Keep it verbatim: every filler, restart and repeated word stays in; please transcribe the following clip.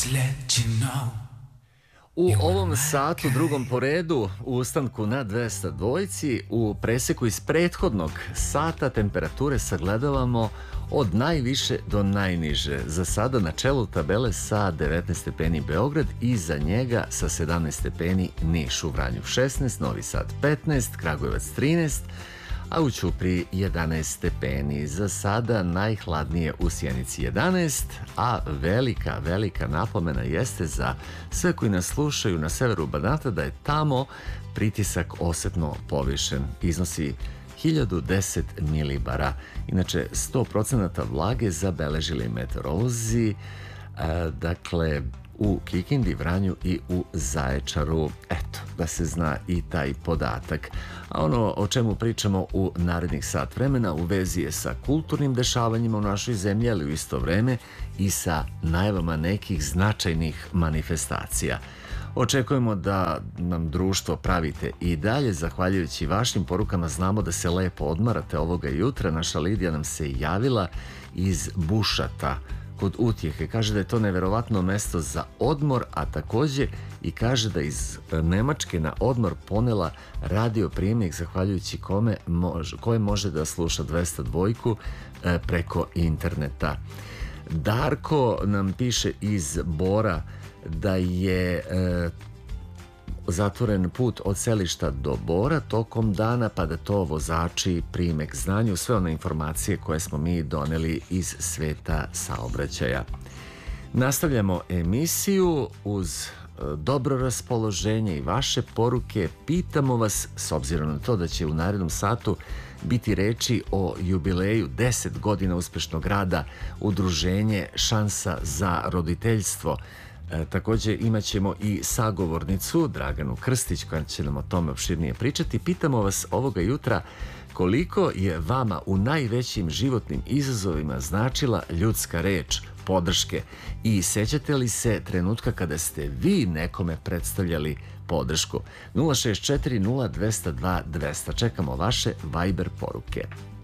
U ovom satu, drugom po redu, u ustanku na dvesta dvojci, u preseku iz prethodnog sata temperature sagledavamo od najviše do najniže. Za sada na čelu tabele sa devetnaest stepeni Beograd, iza njega sa sedamnaest stepeni Niš, u Vranju šesnaest, Novi Sad petnaest, Kragujevac trinaest, a u Ćupriji jedanaest stepeni. Za sada najhladnije u Sjenici jedanaest, a velika, velika napomena jeste za sve koji nas slušaju na severu Banata da je tamo pritisak osetno povišen. Iznosi hiljadu deset milibara. Inače, sto procenata vlage zabeležili meteorolozi, dakle, u Kikindi, Vranju i u Zaječaru. Eto, da se zna i taj podatak. A ono o čemu pričamo u narednih sat vremena u vezi je sa kulturnim dešavanjima u našoj zemlji, ali u isto vreme i sa najavama nekih značajnih manifestacija. Očekujemo da nam društvo pravite i dalje. Zahvaljujući vašim porukama znamo da se lepo odmarate ovoga jutra. Naša Lidija nam se javila iz Bušata kod Utjehe. Kaže da je to neverovatno mesto za odmor, a takođe i kaže da iz Nemačke na odmor ponela radio prijemnik zahvaljujući kome može, koje može da sluša dvesta dvojku preko interneta. Darko nam piše iz Bora da je e, zatvoren put od selišta do Bora tokom dana, pa da to vozači prime k znanju. Sve one informacije koje smo mi doneli iz sveta saobraćaja. Nastavljamo emisiju uz dobro raspoloženje i vaše poruke. Pitamo vas, s obzirom na to da će u narednom satu biti reči o jubileju deset godina uspešnog rada Udruženje Šansa za roditeljstvo. E, također imat ćemo i sagovornicu Draganu Krstić koja će nam o tome opširnije pričati. Pitamo vas ovoga jutra koliko je vama u najvećim životnim izazovima značila ljudska reč podrške i sećate li se trenutka kada ste vi nekome predstavljali podršku. nula šest četiri nula dvesta dva dvesta. Čekamo vaše Viber poruke.